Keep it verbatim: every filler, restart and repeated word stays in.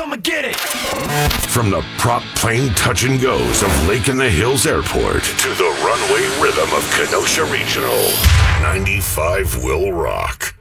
I'ma get it. From the prop plane touch and goes of Lake in the Hills Airport to the runway rhythm of Kenosha Regional, ninety-five will rock.